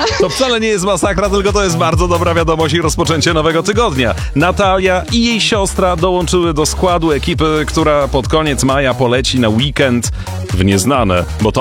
To wcale nie jest masakra, tylko to jest bardzo dobra wiadomość i rozpoczęcie nowego tygodnia. Natalia i jej siostra dołączyły do składu ekipy, która pod koniec maja poleci na weekend w nieznane, bo to